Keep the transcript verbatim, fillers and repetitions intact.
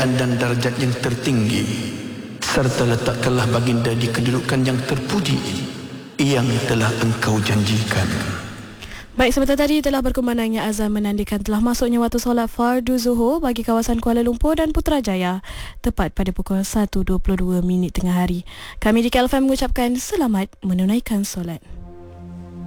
kemuliaan dan darjat yang tertinggi, serta letakkanlah baginda di kedudukan yang terpuji yang telah engkau janjikan. Baik, sebentar tadi telah berkumandangnya azan menandakan telah masuknya waktu solat fardu zuhur bagi kawasan Kuala Lumpur dan Putrajaya tepat pada pukul satu dua puluh dua minit tengah hari. Kami di K L F M mengucapkan selamat menunaikan solat.